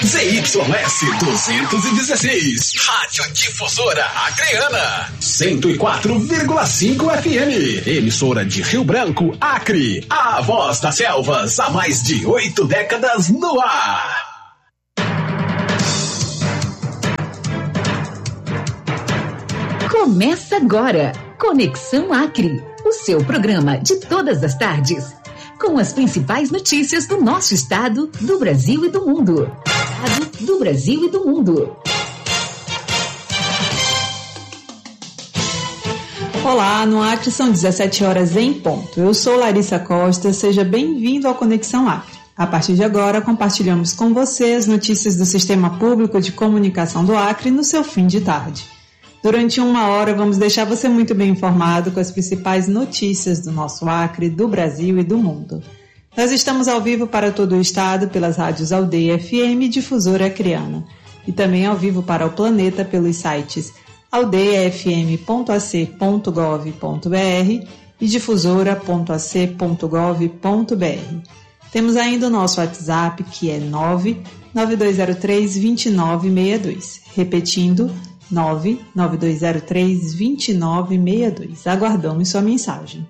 ZYS 216, Rádio Difusora Acreana, 104,5 FM, emissora de Rio Branco, Acre, a voz das selvas, há mais de 8 décadas no ar. Começa agora, Conexão Acre, o seu programa de todas as tardes, com as principais notícias do nosso estado, do Brasil e do mundo. Do Brasil e do mundo. Olá, no Acre são 17 horas em ponto. Eu sou Larissa Costa, seja bem-vindo ao Conexão Acre. A partir de agora, compartilhamos com você as notícias do Sistema Público de Comunicação do Acre no seu fim de tarde. Durante 1 hora, vamos deixar você muito bem informado com as principais notícias do nosso Acre, do Brasil e do mundo. Nós estamos ao vivo para todo o estado pelas rádios Aldeia FM e Difusora Acreana, e também ao vivo para o planeta pelos sites aldeiafm.ac.gov.br e difusora.ac.gov.br. Temos ainda o nosso WhatsApp, que é 99203-2962. Repetindo, 99203-2962. Aguardamos sua mensagem.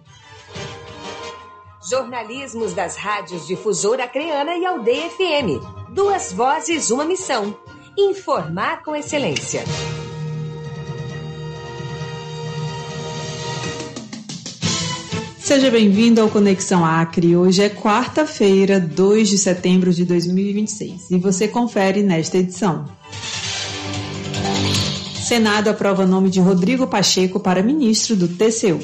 Jornalismos das rádios Difusora Acreana e Aldeia FM. 2 vozes, uma missão. Informar com excelência. Seja bem-vindo ao Conexão Acre. Hoje é quarta-feira, 2 de setembro de 2026. E você confere nesta edição. Senado aprova nome de Rodrigo Pacheco para ministro do TCU.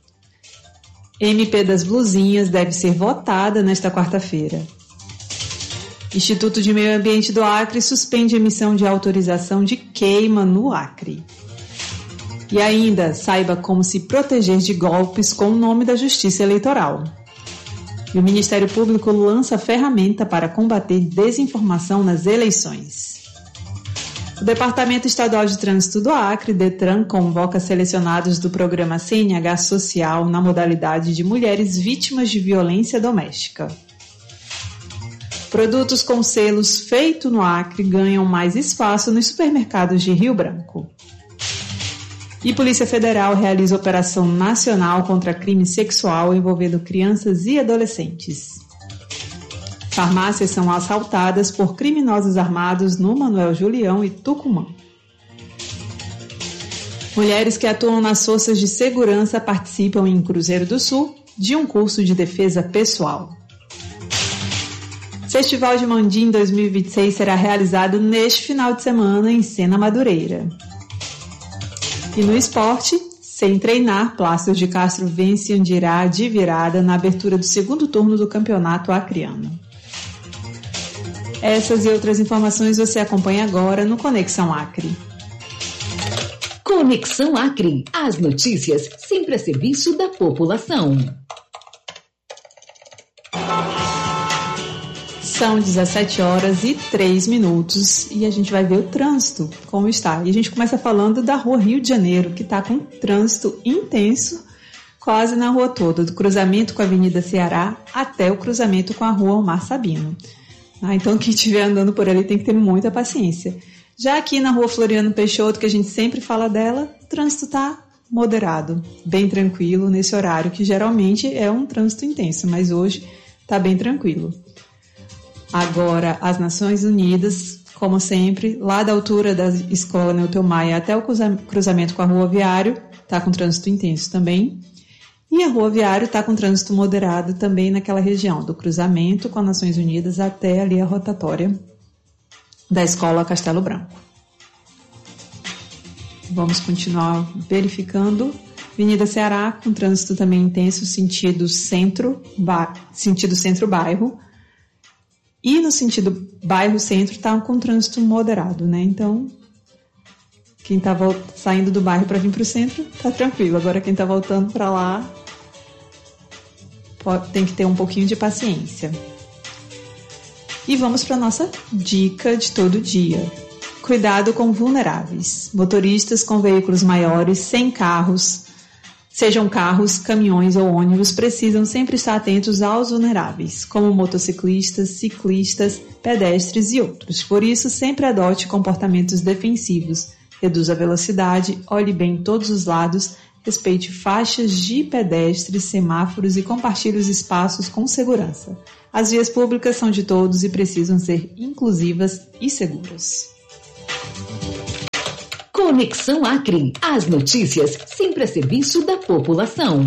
MP das Blusinhas deve ser votada nesta quarta-feira. Instituto de Meio Ambiente do Acre suspende emissão de autorização de queima no Acre. E ainda, saiba como se proteger de golpes com o nome da Justiça Eleitoral. E o Ministério Público lança ferramenta para combater desinformação nas eleições. O Departamento Estadual de Trânsito do Acre, DETRAN, convoca selecionados do programa CNH Social na modalidade de mulheres vítimas de violência doméstica. Produtos com selos feito no Acre ganham mais espaço nos supermercados de Rio Branco. E Polícia Federal realiza operação nacional contra crime sexual envolvendo crianças e adolescentes. Farmácias são assaltadas por criminosos armados no Manuel Julião e Tucumã. Mulheres que atuam nas forças de segurança participam em Cruzeiro do Sul de um curso de defesa pessoal. Festival de Mandim 2026 será realizado neste final de semana em Sena Madureira. E no esporte, sem treinar, Plácido de Castro vence Andirá de virada na abertura do segundo turno do Campeonato Acreano. Essas e outras informações você acompanha agora no Conexão Acre. Conexão Acre. As notícias sempre a serviço da população. São 17 horas e 3 minutos e a gente vai ver o trânsito, como está. E a gente começa falando da rua Rio de Janeiro, que está com trânsito intenso quase na rua toda, do cruzamento com a Avenida Ceará até o cruzamento com a rua Omar Sabino. Então quem estiver andando por ali tem que ter muita paciência. Já aqui na rua Floriano Peixoto, que a gente sempre fala dela, o trânsito está moderado, bem tranquilo nesse horário, que geralmente é um trânsito intenso, mas hoje está bem tranquilo. Agora, as Nações Unidas, como sempre, lá da altura da Escola Newton Maia até o cruzamento com a Rua Viário, está com trânsito intenso também. E a Rua Viário está com trânsito moderado também naquela região, do cruzamento com as Nações Unidas até ali a rotatória da Escola Castelo Branco. Vamos continuar verificando. Avenida Ceará com trânsito também intenso, sentido centro-bairro. E no sentido bairro-centro está com trânsito moderado, né? Então, quem está saindo do bairro para vir para o centro está tranquilo. Agora, quem está voltando para lá tem que ter um pouquinho de paciência. E vamos para a nossa dica de todo dia. Cuidado com vulneráveis. Motoristas com veículos maiores, sem carros, Sejam carros, caminhões ou ônibus, precisam sempre estar atentos aos vulneráveis, como motociclistas, ciclistas, pedestres e outros. Por isso, sempre adote comportamentos defensivos. Reduza a velocidade, olhe bem em todos os lados, respeite faixas de pedestres, semáforos e compartilhe os espaços com segurança. As vias públicas são de todos e precisam ser inclusivas e seguras. Conexão Acre. As notícias sempre a serviço da população.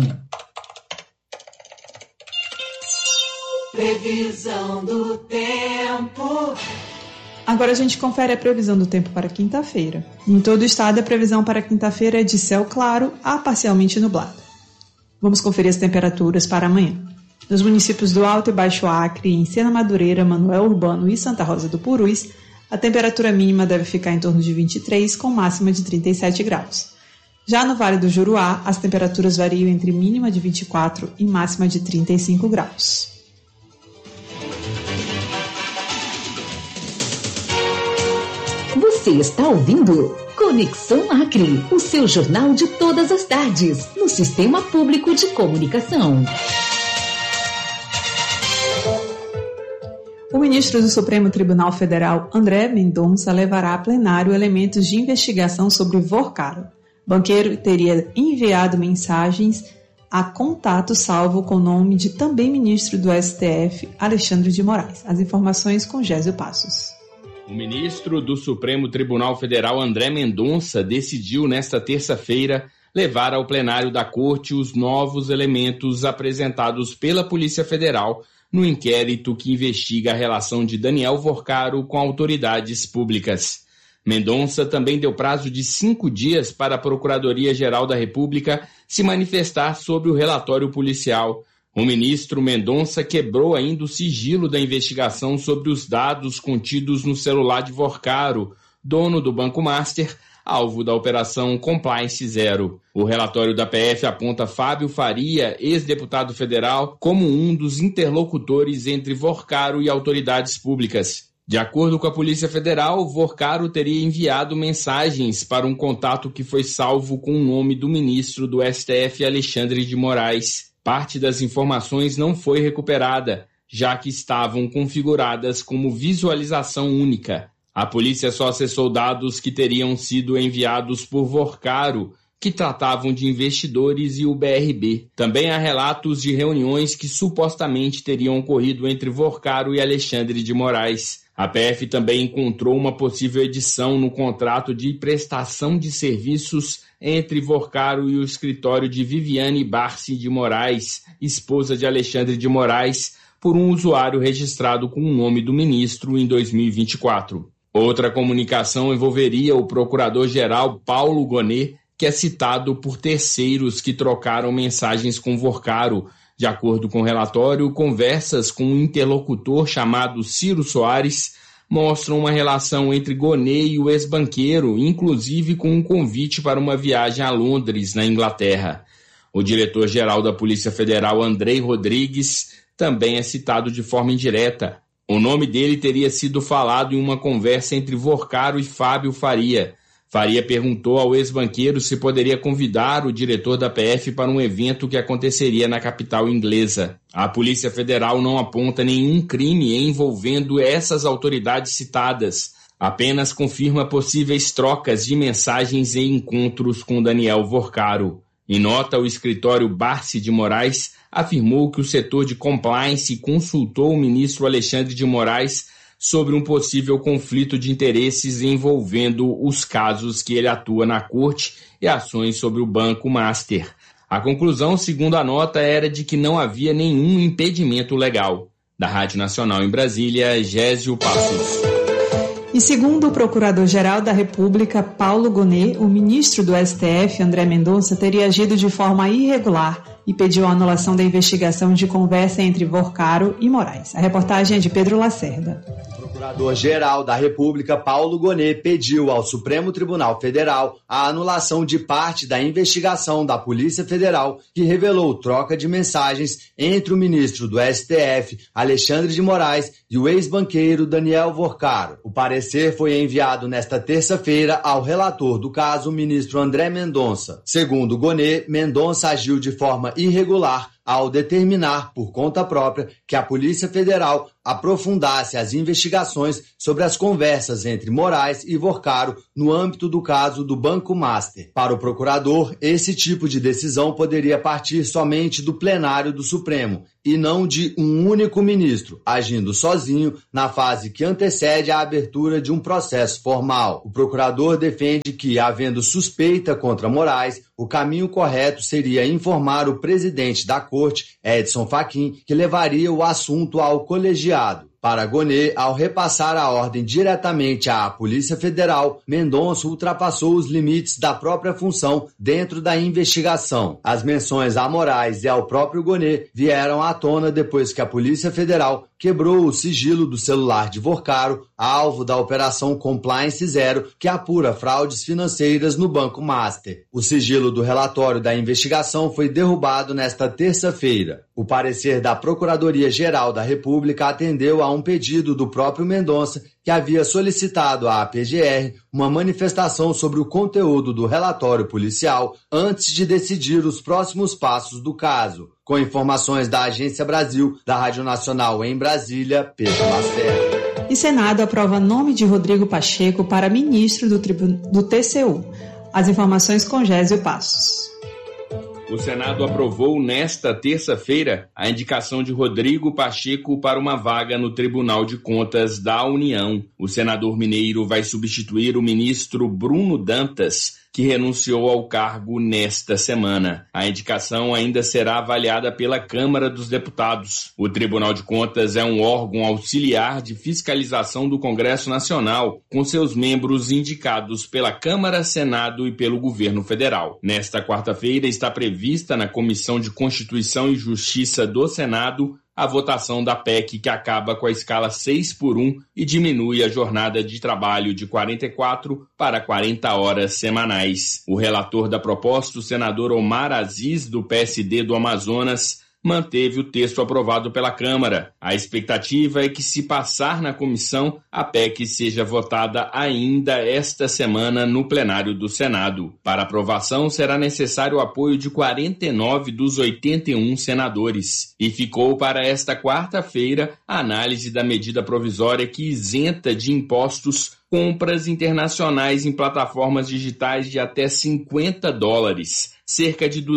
Previsão do tempo. Agora a gente confere a previsão do tempo para quinta-feira. Em todo o estado, a previsão para quinta-feira é de céu claro a parcialmente nublado. Vamos conferir as temperaturas para amanhã. Nos municípios do Alto e Baixo Acre, em Sena Madureira, Manoel Urbano e Santa Rosa do Purus, a temperatura mínima deve ficar em torno de 23, com máxima de 37 graus. Já no Vale do Juruá, as temperaturas variam entre mínima de 24 e máxima de 35 graus. Você está ouvindo Conexão Acre, o seu jornal de todas as tardes, no Sistema Público de Comunicação. O ministro do Supremo Tribunal Federal, André Mendonça, levará a plenário elementos de investigação sobre Vorcaro. O banqueiro teria enviado mensagens a contato salvo com o nome de também ministro do STF, Alexandre de Moraes. As informações com Gésio Passos. O ministro do Supremo Tribunal Federal, André Mendonça, decidiu nesta terça-feira levar ao plenário da Corte os novos elementos apresentados pela Polícia Federal no inquérito que investiga a relação de Daniel Vorcaro com autoridades públicas. Mendonça também deu prazo de 5 dias para a Procuradoria-Geral da República se manifestar sobre o relatório policial. O ministro Mendonça quebrou ainda o sigilo da investigação sobre os dados contidos no celular de Vorcaro, dono do Banco Master, alvo da Operação Compliance Zero. O relatório da PF aponta Fábio Faria, ex-deputado federal, como um dos interlocutores entre Vorcaro e autoridades públicas. De acordo com a Polícia Federal, Vorcaro teria enviado mensagens para um contato que foi salvo com o nome do ministro do STF, Alexandre de Moraes. Parte das informações não foi recuperada, já que estavam configuradas como visualização única. A polícia só acessou dados que teriam sido enviados por Vorcaro, que tratavam de investidores e o BRB. Também há relatos de reuniões que supostamente teriam ocorrido entre Vorcaro e Alexandre de Moraes. A PF também encontrou uma possível edição no contrato de prestação de serviços entre Vorcaro e o escritório de Viviane Barsi de Moraes, esposa de Alexandre de Moraes, por um usuário registrado com o nome do ministro em 2024. Outra comunicação envolveria o procurador-geral Paulo Gonet, que é citado por terceiros que trocaram mensagens com Vorcaro. De acordo com o relatório, conversas com um interlocutor chamado Ciro Soares mostram uma relação entre Gonet e o ex-banqueiro, inclusive com um convite para uma viagem a Londres, na Inglaterra. O diretor-geral da Polícia Federal, Andrei Rodrigues, também é citado de forma indireta. O nome dele teria sido falado em uma conversa entre Vorcaro e Fábio Faria. Faria perguntou ao ex-banqueiro se poderia convidar o diretor da PF para um evento que aconteceria na capital inglesa. A Polícia Federal não aponta nenhum crime envolvendo essas autoridades citadas, apenas confirma possíveis trocas de mensagens e encontros com Daniel Vorcaro. Em nota, o escritório Barsi de Moraes afirmou que o setor de compliance consultou o ministro Alexandre de Moraes sobre um possível conflito de interesses envolvendo os casos que ele atua na corte e ações sobre o Banco Master. A conclusão, segundo a nota, era de que não havia nenhum impedimento legal. Da Rádio Nacional em Brasília, Gésio Passos. E segundo o Procurador-Geral da República, Paulo Gonet, o ministro do STF, André Mendonça, teria agido de forma irregular e pediu a anulação da investigação de conversa entre Vorcaro e Moraes. A reportagem é de Pedro Lacerda. O Procurador-Geral da República, Paulo Gonet, pediu ao Supremo Tribunal Federal a anulação de parte da investigação da Polícia Federal que revelou troca de mensagens entre o ministro do STF, Alexandre de Moraes, e o ex-banqueiro Daniel Vorcaro. O parecer foi enviado nesta terça-feira ao relator do caso, o ministro André Mendonça. Segundo Gonet, Mendonça agiu de forma irregular ao determinar, por conta própria, que a Polícia Federal aprofundasse as investigações sobre as conversas entre Moraes e Vorcaro no âmbito do caso do Banco Master. Para o procurador, esse tipo de decisão poderia partir somente do plenário do Supremo e não de um único ministro, agindo sozinho na fase que antecede a abertura de um processo formal. O procurador defende que, havendo suspeita contra Moraes, o caminho correto seria informar o presidente da Corte, Edson Fachin, que levaria o assunto ao colegiado. Para Gonet, ao repassar a ordem diretamente à Polícia Federal, Mendonça ultrapassou os limites da própria função dentro da investigação. As menções a Moraes e ao próprio Gonet vieram à tona depois que a Polícia Federal quebrou o sigilo do celular de Vorcaro, alvo da Operação Compliance Zero, que apura fraudes financeiras no Banco Master. O sigilo do relatório da investigação foi derrubado nesta terça-feira. O parecer da Procuradoria-Geral da República atendeu a um pedido do próprio Mendonça, que havia solicitado à PGR uma manifestação sobre o conteúdo do relatório policial antes de decidir os próximos passos do caso. Com informações da Agência Brasil, da Rádio Nacional em Brasília, Pedro Lacerda. E Senado aprova nome de Rodrigo Pacheco para ministro do TCU. As informações com Gésio Passos. O Senado aprovou nesta terça-feira a indicação de Rodrigo Pacheco para uma vaga no Tribunal de Contas da União. O senador mineiro vai substituir o ministro Bruno Dantas, que renunciou ao cargo nesta semana. A indicação ainda será avaliada pela Câmara dos Deputados. O Tribunal de Contas é um órgão auxiliar de fiscalização do Congresso Nacional, com seus membros indicados pela Câmara, Senado e pelo Governo Federal. Nesta quarta-feira está prevista na Comissão de Constituição e Justiça do Senado a votação da PEC que acaba com a escala 6x1 e diminui a jornada de trabalho de 44 para 40 horas semanais. O relator da proposta, o senador Omar Aziz, do PSD do Amazonas, manteve o texto aprovado pela Câmara. A expectativa é que, se passar na comissão, a PEC seja votada ainda esta semana no plenário do Senado. Para aprovação, será necessário o apoio de 49 dos 81 senadores. E ficou para esta quarta-feira a análise da medida provisória que isenta de impostos compras internacionais em plataformas digitais de até $50, cerca de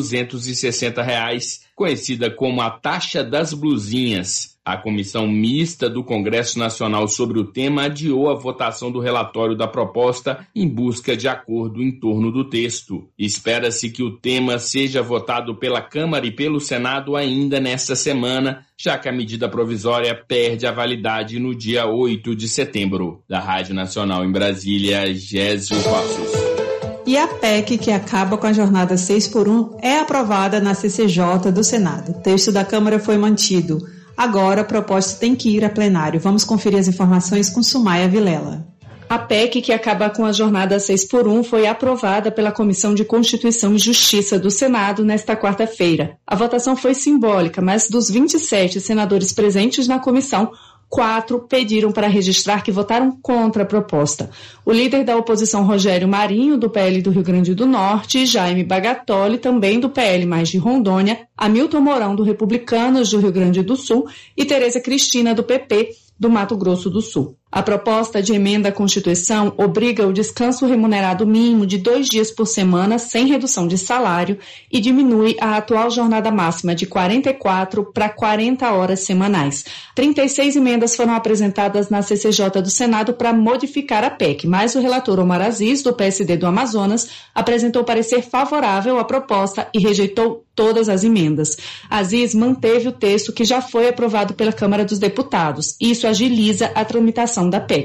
R$260, conhecida como a taxa das blusinhas. A Comissão Mista do Congresso Nacional sobre o tema adiou a votação do relatório da proposta em busca de acordo em torno do texto. Espera-se que o tema seja votado pela Câmara e pelo Senado ainda nesta semana, já que a medida provisória perde a validade no dia 8 de setembro. Da Rádio Nacional em Brasília, Gésio Passos. E a PEC, que acaba com a jornada 6x1, é aprovada na CCJ do Senado. O texto da Câmara foi mantido. Agora a proposta tem que ir a plenário. Vamos conferir as informações com Sumaia Vilela. A PEC, que acaba com a jornada 6x1, foi aprovada pela Comissão de Constituição e Justiça do Senado nesta quarta-feira. A votação foi simbólica, mas dos 27 senadores presentes na comissão, 4 pediram para registrar que votaram contra a proposta. O líder da oposição, Rogério Marinho, do PL do Rio Grande do Norte, Jaime Bagatoli, também do PL mais de Rondônia, Hamilton Mourão, do Republicanos do Rio Grande do Sul, e Tereza Cristina, do PP, do Mato Grosso do Sul. A proposta de emenda à Constituição obriga o descanso remunerado mínimo de 2 dias por semana sem redução de salário e diminui a atual jornada máxima de 44 para 40 horas semanais. 36 emendas foram apresentadas na CCJ do Senado para modificar a PEC, mas o relator Omar Aziz, do PSD do Amazonas, apresentou parecer favorável à proposta e rejeitou todas as emendas. Aziz manteve o texto que já foi aprovado pela Câmara dos Deputados. Isso agiliza a tramitação da PEC.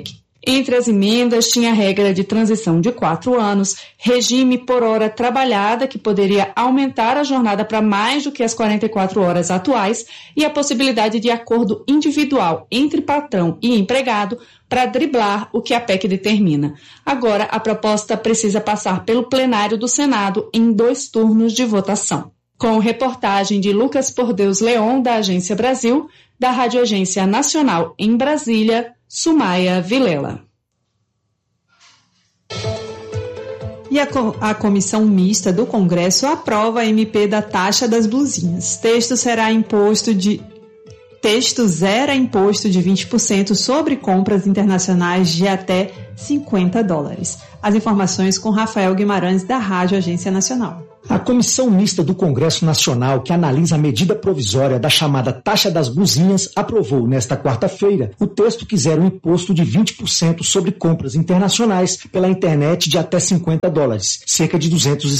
Entre as emendas tinha a regra de transição de 4 anos, regime por hora trabalhada, que poderia aumentar a jornada para mais do que as 44 horas atuais, e a possibilidade de acordo individual entre patrão e empregado para driblar o que a PEC determina. Agora, a proposta precisa passar pelo plenário do Senado em 2 turnos de votação. Com reportagem de Lucas Pordeus Leon, da Agência Brasil, da Rádio Agência Nacional em Brasília, Sumaia Vilela. E a Comissão Mista do Congresso aprova a MP da taxa das blusinhas. Texto zera imposto de 20% sobre compras internacionais de até $50. As informações com Rafael Guimarães, da Rádio Agência Nacional. A Comissão Mista do Congresso Nacional, que analisa a medida provisória da chamada taxa das blusinhas, aprovou nesta quarta-feira o texto que zera um imposto de 20% sobre compras internacionais pela internet de até $50, cerca de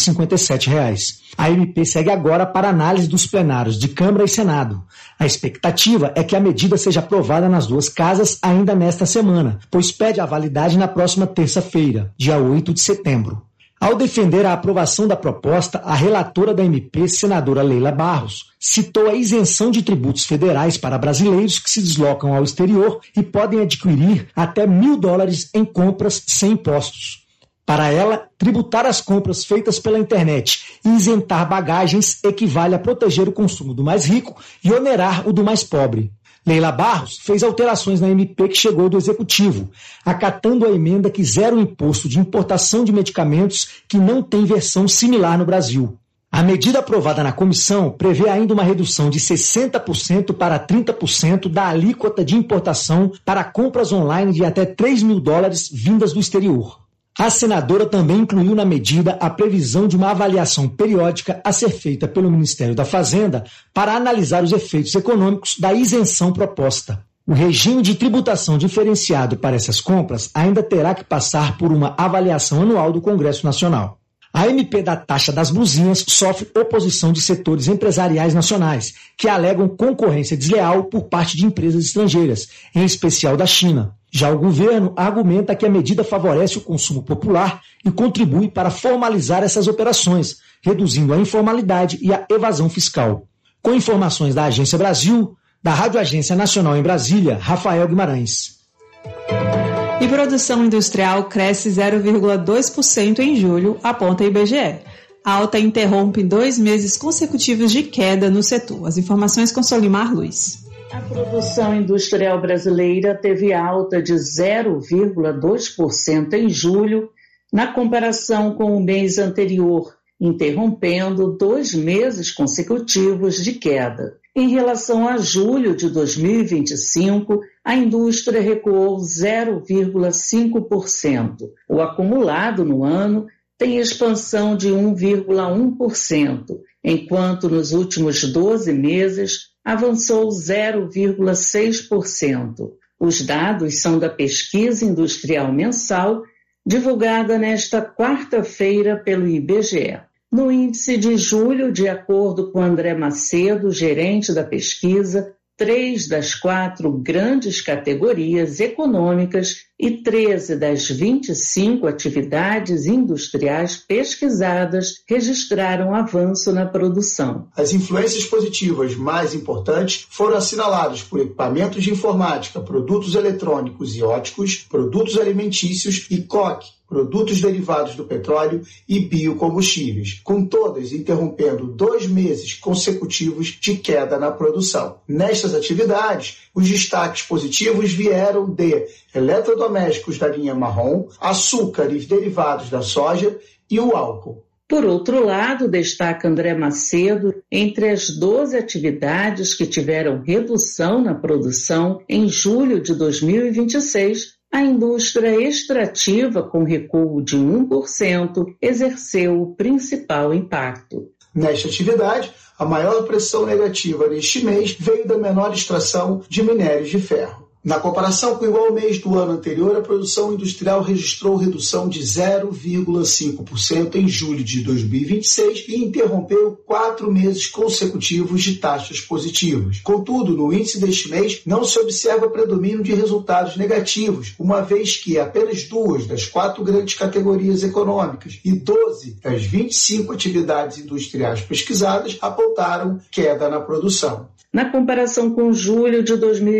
R$257. A MP segue agora para análise dos plenários de Câmara e Senado. A expectativa é que a medida seja aprovada nas 2 casas ainda nesta semana, pois pede a validade na próxima terça-feira, dia 8 de setembro. Ao defender a aprovação da proposta, a relatora da MP, senadora Leila Barros, citou a isenção de tributos federais para brasileiros que se deslocam ao exterior e podem adquirir até $1.000 em compras sem impostos. Para ela, tributar as compras feitas pela internet e isentar bagagens equivale a proteger o consumo do mais rico e onerar o do mais pobre. Leila Barros fez alterações na MP que chegou do Executivo, acatando a emenda que zera o imposto de importação de medicamentos que não tem versão similar no Brasil. A medida aprovada na comissão prevê ainda uma redução de 60% para 30% da alíquota de importação para compras online de até $3.000 vindas do exterior. A senadora também incluiu na medida a previsão de uma avaliação periódica a ser feita pelo Ministério da Fazenda para analisar os efeitos econômicos da isenção proposta. O regime de tributação diferenciado para essas compras ainda terá que passar por uma avaliação anual do Congresso Nacional. A MP da taxa das blusinhas sofre oposição de setores empresariais nacionais, que alegam concorrência desleal por parte de empresas estrangeiras, em especial da China. Já o governo argumenta que a medida favorece o consumo popular e contribui para formalizar essas operações, reduzindo a informalidade e a evasão fiscal. Com informações da Agência Brasil, da Rádio Agência Nacional em Brasília, Rafael Guimarães. E produção industrial cresce 0,2% em julho, aponta a IBGE. A alta interrompe 2 meses consecutivos de queda no setor. As informações com Solimar Luiz. A produção industrial brasileira teve alta de 0,2% em julho, na comparação com o mês anterior, interrompendo 2 meses consecutivos de queda. Em relação a julho de 2025, a indústria recuou 0,5%. O acumulado no ano tem expansão de 1,1%, enquanto nos últimos 12 meses avançou 0,6%. Os dados são da Pesquisa Industrial Mensal, divulgada nesta quarta-feira pelo IBGE. No índice de julho, de acordo com André Macedo, gerente da pesquisa, 3 das 4 grandes categorias econômicas e 13 das 25 atividades industriais pesquisadas registraram avanço na produção. As influências positivas mais importantes foram assinaladas por equipamentos de informática, produtos eletrônicos e óticos, produtos alimentícios e coque, produtos derivados do petróleo e biocombustíveis, com todas interrompendo 2 meses consecutivos de queda na produção. Nestas atividades, os destaques positivos vieram de eletrodomésticos da linha marrom, açúcar e derivados da soja e o álcool. Por outro lado, destaca André Macedo, entre as 12 atividades que tiveram redução na produção em julho de 2026, a indústria extrativa, com recuo de 1%, exerceu o principal impacto. Nesta atividade, a maior pressão negativa neste mês veio da menor extração de minérios de ferro. Na comparação com o igual mês do ano anterior, a produção industrial registrou redução de 0,5% em julho de 2026 e interrompeu 4 meses consecutivos de taxas positivas. Contudo, no índice deste mês, não se observa predomínio de resultados negativos, uma vez que apenas 2 das 4 grandes categorias econômicas e 12 das 25 atividades industriais pesquisadas apontaram queda na produção. Na comparação com julho de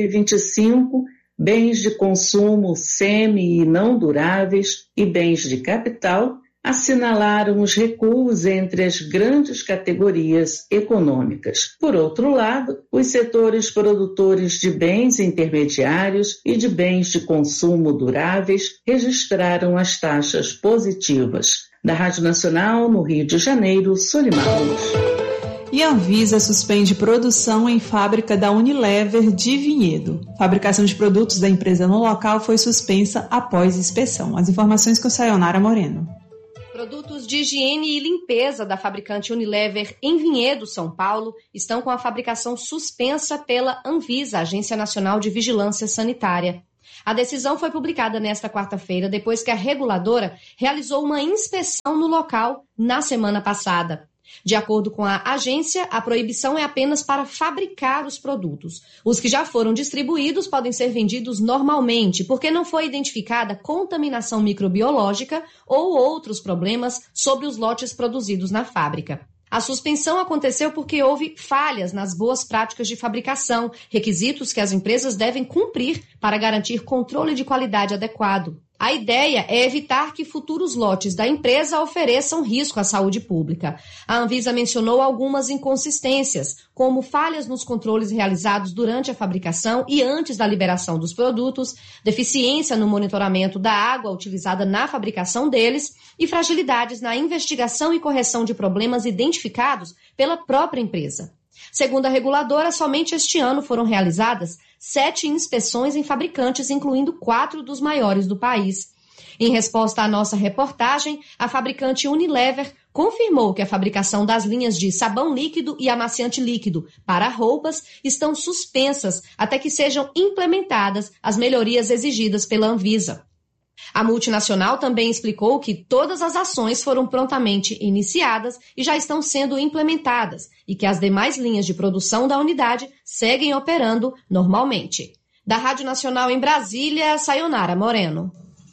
2025, bens de consumo semi e não duráveis e bens de capital assinalaram os recuos entre as grandes categorias econômicas. Por outro lado, os setores produtores de bens intermediários e de bens de consumo duráveis registraram as taxas positivas. Da Rádio Nacional, no Rio de Janeiro, Solimar Luz. E a Anvisa suspende produção em fábrica da Unilever de Vinhedo. Fabricação de produtos da empresa no local foi suspensa após inspeção. As informações com Sayonara Moreno. Produtos de higiene e limpeza da fabricante Unilever em Vinhedo, São Paulo, estão com a fabricação suspensa pela Anvisa, Agência Nacional de Vigilância Sanitária. A decisão foi publicada nesta quarta-feira, depois que a reguladora realizou uma inspeção no local na semana passada. De acordo com a agência, a proibição é apenas para fabricar os produtos. Os que já foram distribuídos podem ser vendidos normalmente, porque não foi identificada contaminação microbiológica ou outros problemas sobre os lotes produzidos na fábrica. A suspensão aconteceu porque houve falhas nas boas práticas de fabricação, requisitos que as empresas devem cumprir para garantir controle de qualidade adequado. A ideia é evitar que futuros lotes da empresa ofereçam risco à saúde pública. A Anvisa mencionou algumas inconsistências, como falhas nos controles realizados durante a fabricação e antes da liberação dos produtos, deficiência no monitoramento da água utilizada na fabricação deles e fragilidades na investigação e correção de problemas identificados pela própria empresa. Segundo a reguladora, somente este ano foram realizadas 7 inspeções em fabricantes, incluindo 4 dos maiores do país. Em resposta à nossa reportagem, a fabricante Unilever confirmou que a fabricação das linhas de sabão líquido e amaciante líquido para roupas estão suspensas até que sejam implementadas as melhorias exigidas pela Anvisa. A multinacional também explicou que todas as ações foram prontamente iniciadas e já estão sendo implementadas e que as demais linhas de produção da unidade seguem operando normalmente. Da Rádio Nacional em Brasília, Sayonara Moreno.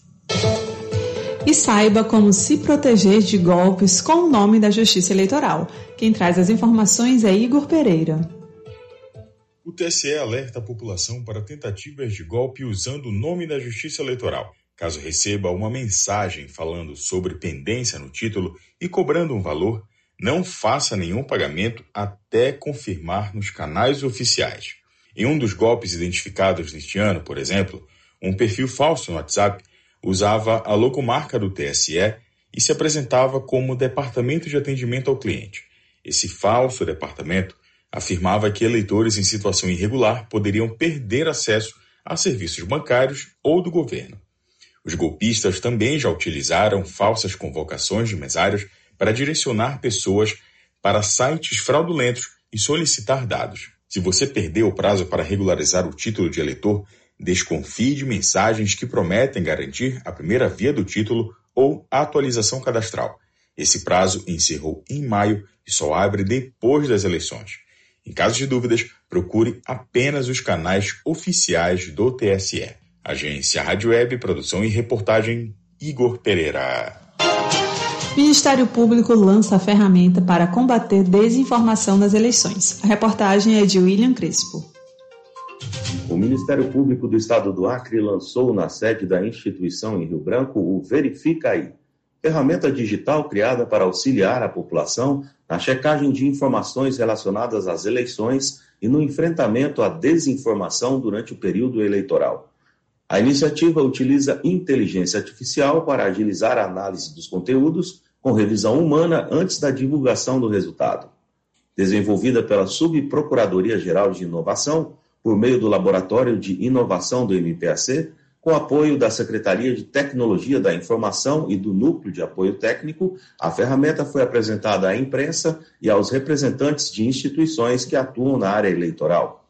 E saiba como se proteger de golpes com o nome da Justiça Eleitoral. Quem traz as informações é Igor Pereira. O TSE alerta a população para tentativas de golpe usando o nome da Justiça Eleitoral. Caso receba uma mensagem falando sobre pendência no título e cobrando um valor, não faça nenhum pagamento até confirmar nos canais oficiais. Em um dos golpes identificados neste ano, por exemplo, um perfil falso no WhatsApp usava a logomarca do TSE e se apresentava como Departamento de Atendimento ao Cliente. Esse falso departamento afirmava que eleitores em situação irregular poderiam perder acesso a serviços bancários ou do governo. Os golpistas também já utilizaram falsas convocações de mesários para direcionar pessoas para sites fraudulentos e solicitar dados. Se você perdeu o prazo para regularizar o título de eleitor, desconfie de mensagens que prometem garantir a primeira via do título ou atualização cadastral. Esse prazo encerrou em maio e só abre depois das eleições. Em caso de dúvidas, procure apenas os canais oficiais do TSE. Agência Rádio Web, produção e reportagem, Igor Pereira. Ministério Público lança a ferramenta para combater desinformação nas eleições. A reportagem é de William Crespo. O Ministério Público do Estado do Acre lançou na sede da instituição em Rio Branco o Verifica Aí, ferramenta digital criada para auxiliar a população na checagem de informações relacionadas às eleições e no enfrentamento à desinformação durante o período eleitoral. A iniciativa utiliza inteligência artificial para agilizar a análise dos conteúdos com revisão humana antes da divulgação do resultado. Desenvolvida pela Subprocuradoria-Geral de Inovação, por meio do Laboratório de Inovação do MPAC, com apoio da Secretaria de Tecnologia da Informação e do Núcleo de Apoio Técnico, a ferramenta foi apresentada à imprensa e aos representantes de instituições que atuam na área eleitoral.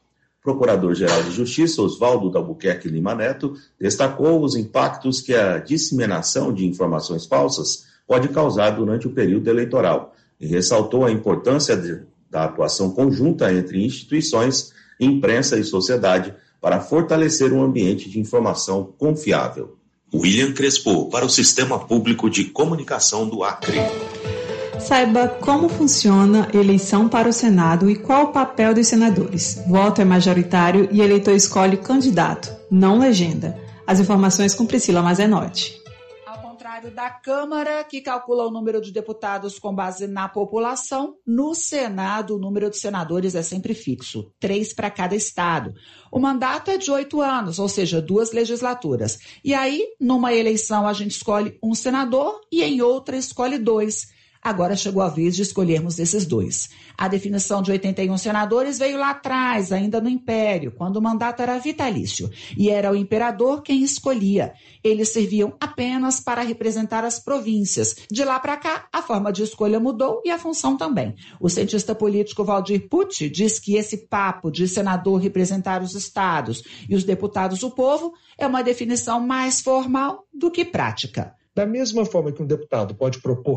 Procurador-Geral de Justiça, Oswaldo Dalbuquerque Lima Neto, destacou os impactos que a disseminação de informações falsas pode causar durante o período eleitoral e ressaltou a importância da atuação conjunta entre instituições, imprensa e sociedade para fortalecer um ambiente de informação confiável. William Crespo, para o Sistema Público de Comunicação do Acre. Saiba como funciona a eleição para o Senado e qual o papel dos senadores. Voto é majoritário e eleitor escolhe candidato, não legenda. As informações com Priscila Mazenotti. Ao contrário da Câmara, que calcula o número de deputados com base na população, no Senado o número de senadores é sempre fixo, 3 para cada estado. O mandato é de 8 anos, ou seja, 2 legislaturas. E aí, numa eleição, a gente escolhe um senador e em outra escolhe 2. Agora chegou a vez de escolhermos esses 2. A definição de 81 senadores veio lá atrás, ainda no Império, quando o mandato era vitalício. E era o imperador quem escolhia. Eles serviam apenas para representar as províncias. De lá para cá, a forma de escolha mudou e a função também. O cientista político Valdir Pucci diz que esse papo de senador representar os estados e os deputados o povo é uma definição mais formal do que prática. Da mesma forma que um deputado pode propor